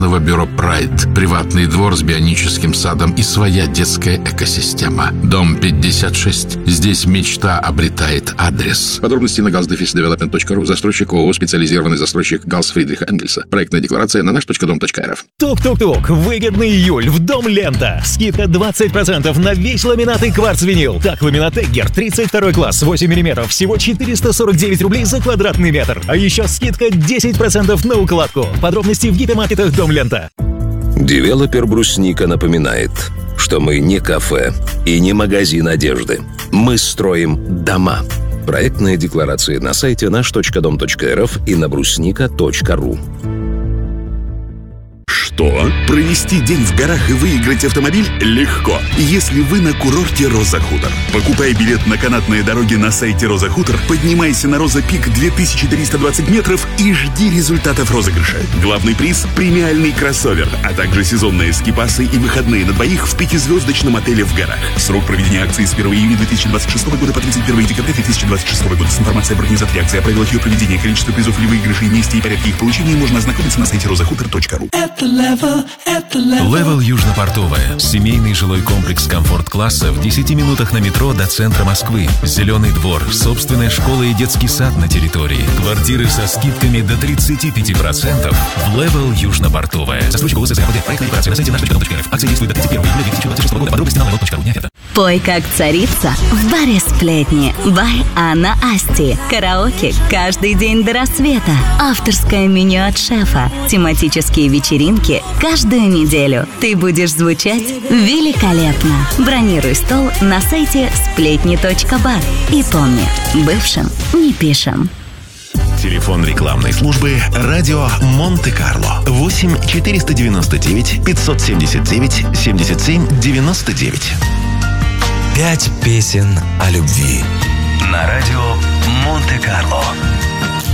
Бюро «Прайд». Приватный двор с бионическим садом и своя детская экосистема. Дом 56. Здесь мечта обретает адрес. Подробности на galsdefisdevelopment.ru. Застройщик ООО «Специализированный застройщик Галс Фридриха Энгельса». Проектная декларация на наш.дом.рф. Тук-тук-тук. Выгодный июль в Дом Лента. Скидка 20% на весь ламинат и кварц-винил. Так, ламинат Эггер 32 класс, 8 мм. Всего 449 рублей за квадратный метр. А еще скидка 10% на укладку. Подробности в гипермаркетах Дом Лента. Девелопер «Брусника» напоминает, что мы не кафе и не магазин одежды. Мы строим дома. Проектные декларации на сайте наш.дом.рф и на брусника.ру. Что? Провести день в горах и выиграть автомобиль легко, если вы на курорте «Роза Хутор». Покупай билет на канатные дороги на сайте «Роза Хутор», поднимайся на «Роза Пик» 2320 метров и жди результатов розыгрыша. Главный приз – премиальный кроссовер, а также сезонные скипасы и выходные на двоих в 5-звездочном отеле в горах. Срок проведения акции с 1 июня 2026 года по 31 декабря 2026 года. С информацией об организаторе акции, о правилах ее проведения, количестве призов или выигрышей, месте и порядке их получения можно ознакомиться на сайте rozahutор.ru. Level Южно-Портовая. Семейный жилой комплекс комфорт-класса в 10 минутах на метро до центра Москвы. Зеленый двор, собственная школа и детский сад на территории. Квартиры со скидками до 35% в Level Южно-Портовая. Застройщик ООО «СССР». Проектная декларация на сайте наш.дом.рф. Акция действует до 31 июля 2026 года. Подробности на level.ru. Нет, это. Пой как царица в баре «Сплетни» by Анна Асти. Караоке каждый день до рассвета. Авторское меню от шефа. Тематические вечеринки каждую неделю. Ты будешь звучать великолепно. Бронируй стол на сайте сплетни.бар. И помни, бывшим не пишем. Телефон рекламной службы «Радио Монте-Карло». 8 499 579 77 99. 5 песен о любви. На радио Монте-Карло.